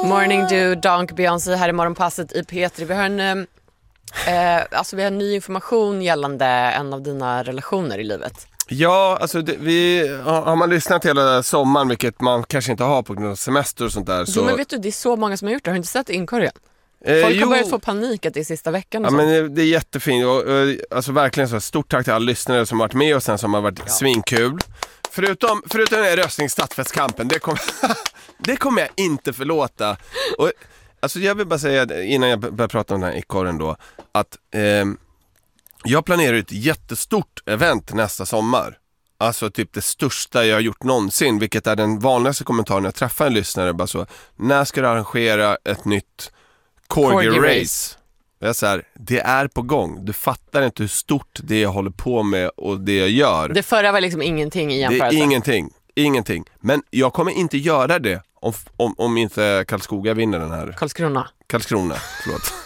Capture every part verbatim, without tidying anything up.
Morning du, Donk, Beyoncé här i morgonpasset i P tre. Vi har en, eh, alltså vi har ny information gällande en av dina relationer i livet. Ja, alltså det, vi, har man lyssnat hela sommaren, vilket man kanske inte har på grund av semester och sånt där. Så... Jo, men vet du, det är så många som har gjort det. Har du inte sett inkorgen? Eh, Folk har jo. börjat få panik att det är sista veckan och Ja, så. men det är jättefint och, och, alltså verkligen så stort tack till alla lyssnare som har varit med och sen som har varit ja. svinkul. Förutom, förutom den här röstning Stadsfestkampen, det kommer det kommer jag inte förlåta. Och, alltså jag vill bara säga innan jag börjar prata om den här ekorren då, att eh, jag planerar ett jättestort event nästa sommar. Alltså typ det största jag har gjort någonsin, vilket är den vanligaste kommentaren när jag träffar en lyssnare. Bara så, när ska du arrangera ett nytt Corgi, Corgi race? race? Jag är så här, det är på gång. Du fattar inte hur stort det jag håller på med och det jag gör. Det förra var liksom ingenting i jämförelse. Det är ingenting, ingenting. Men jag kommer inte göra det om, om, om inte Karlskoga vinner den här. Karlskrona. Karlskrona, förlåt.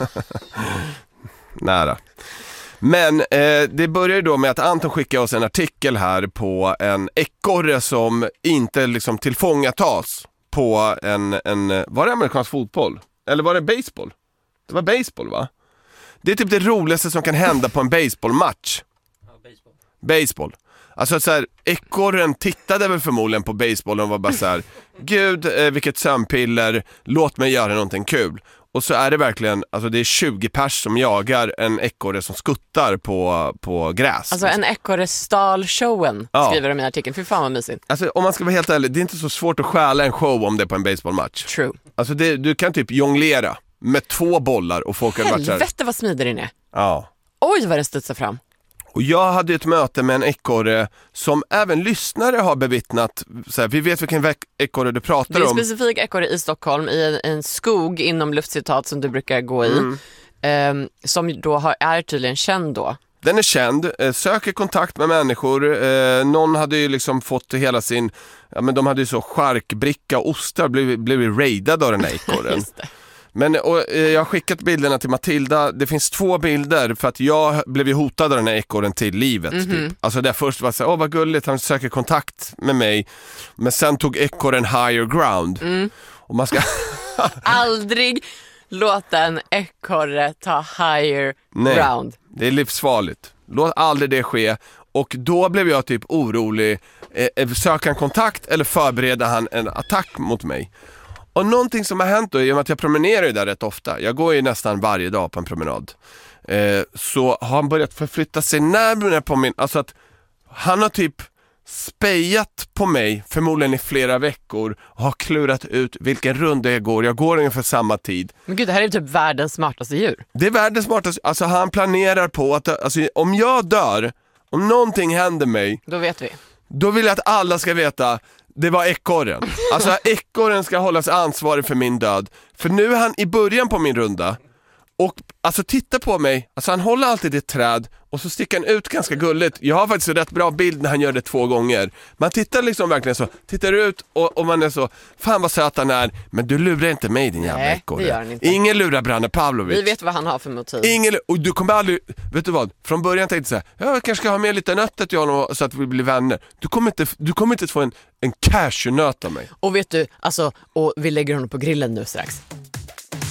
Nära. Men eh, det börjar då med att Anton skickar oss en artikel här på en ekorre som inte liksom tillfångatas på en, en, var det amerikansk fotboll? Eller var det baseball? Det var baseball, va? Det är typ det roligaste som kan hända på en baseballmatch. Ja, baseball. Baseball. Alltså så här, ekorren tittade väl förmodligen på baseball och var bara så här: Gud, eh, vilket sömnpiller, låt mig göra någonting kul. Och så är det verkligen, alltså det är tjugo pers som jagar en ekorre som skuttar på, på gräs. Alltså en ekorre stal showen, ja. skriver de i artikeln. Fy fan vad mysigt. Alltså om man ska vara helt ärlig, det är inte så svårt att stjäla en show om det är på en baseballmatch. True. Alltså det, du kan typ jonglera med två bollar och folk har varit så här. Helvete vad smidig den är. Ja. Oj vad den studsar fram. Och jag hade ett möte med en ekorre som även lyssnare har bevittnat. Så här, vi vet vilken veck- ekorre du pratar om. Det är en specifik ekorre i Stockholm i en, en skog inom luftcitat som du brukar gå i. Mm. Um, som då har, är tydligen känd då. Den är känd, eh, söker kontakt med människor. Eh, någon hade ju liksom fått hela sin, ja men de hade ju så charkbricka och ostar, blev, blev raidad av den här ekorren. Just det. Men och, eh, jag har skickat bilderna till Matilda. Det finns två bilder för att jag blev ju hotad av den här ekorren till livet. Mm-hmm. Typ. Alltså där först var det så här, åh vad gulligt, han söker kontakt med mig. Men sen tog ekorren higher ground. Mm. Och man ska... Aldrig låta en ekorre ta higher Nej, ground. det är livsfarligt. Låt aldrig det ske. Och då blev jag typ orolig. Eh, söker han kontakt eller förbereder han en attack mot mig? Och någonting som har hänt då, i och med att jag promenerar ju där rätt ofta, jag går ju nästan varje dag på en promenad, eh, så har han börjat förflytta sig närmare på min, alltså att han har typ spejat på mig förmodligen i flera veckor och har klurat ut vilken runda jag går. Jag går ungefär samma tid. Men gud, det här är typ världens smartaste djur. Det är världens smartaste, alltså han planerar på att, alltså om jag dör, om någonting händer mig, då vet vi. Då vill jag att alla ska veta, det var ekorren. Alltså ekorren ska hållas ansvarig för min död. För nu är han i början på min runda. Och alltså titta på mig. Alltså han håller alltid ett träd. Och så sticker han ut ganska gulligt. Jag har faktiskt en rätt bra bild när han gör det två gånger. Man tittar liksom verkligen så. Tittar ut och, och man är så, fan vad söt han är. Men du lurar inte mig din jävla ekorre. det gör han inte. Ingen lurar Branne Pavlovic. Vi vet vad han har för motiv. Ingen, och du kommer aldrig, vet du vad? Från början tänkte jag så här, jag kanske ska ha med lite nötter till honom så att vi blir vänner. Du kommer inte, du kommer inte få en, en cashewnöt av mig. Och vet du, alltså, och vi lägger honom på grillen nu strax.